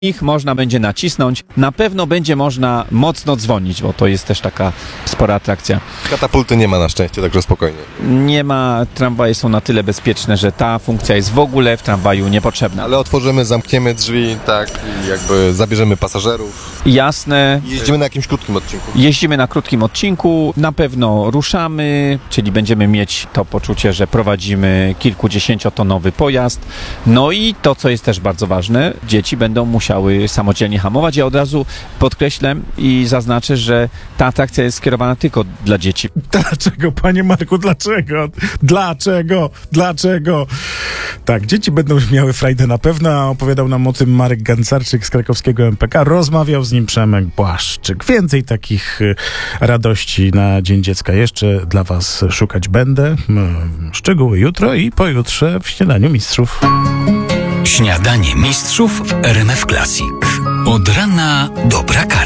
Ich można będzie nacisnąć. Na pewno będzie można mocno dzwonić, bo to jest też taka spora atrakcja. Katapulty nie ma na szczęście, także spokojnie. Nie ma, tramwaje są na tyle bezpieczne, że ta funkcja jest w ogóle w tramwaju niepotrzebna. Ale otworzymy, zamkniemy drzwi, tak, i jakby zabierzemy pasażerów. Jasne. Jeździmy na jakimś krótkim odcinku. Jeździmy na krótkim odcinku, na pewno ruszamy, czyli będziemy mieć to poczucie, że prowadzimy kilkudziesięciotonowy pojazd. No i to, co jest też bardzo ważne, dzieci będą musiały samodzielnie hamować. Ja od razu podkreślę i zaznaczę, że ta atrakcja jest skierowana tylko dla dzieci. Dlaczego, panie Marku, dlaczego? Dlaczego? Tak, dzieci będą miały frajdę na pewno, a opowiadał nam o tym Marek Gancarczyk z krakowskiego MPK. Rozmawiał z nim Przemek Błaszczyk. Więcej takich radości na Dzień Dziecka jeszcze dla was szukać będę. Szczegóły jutro i pojutrze w Śniadaniu Mistrzów. Śniadanie Mistrzów w RMF Classic. Od rana dobra kawa.